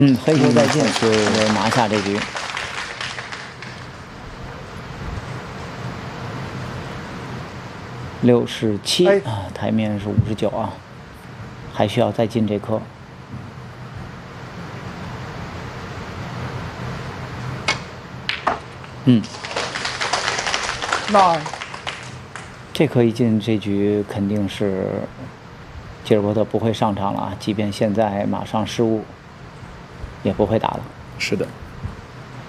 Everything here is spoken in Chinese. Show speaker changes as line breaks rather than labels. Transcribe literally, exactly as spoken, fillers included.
嗯，黑球在进，是拿下这局。六十七啊，台面是五十九啊，还需要再进这颗。嗯，
那
这颗一进，这局肯定是吉尔伯特不会上场了啊，即便现在马上失误，也不会打了。
是的。